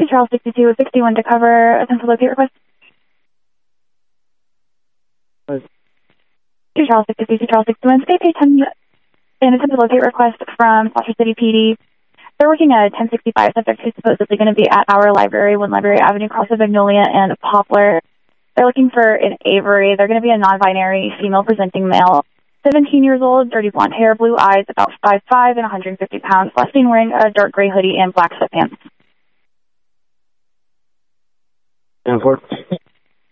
Charles 62 61 to cover. Attempt to locate request. 2 Charles 62 Charles 61. Stay pay 10 and attempt to locate request from Foster City PD. They're working at a 1065 subject who's supposedly going to be at our library, 1 Library Avenue, cross of Magnolia and Poplar. They're looking for an Avery. They're going to be a non-binary, female-presenting male. 17 years old, dirty blonde hair, blue eyes, about 5'5" and 150 pounds. Last seen wearing a dark gray hoodie and black sweatpants. 10-4.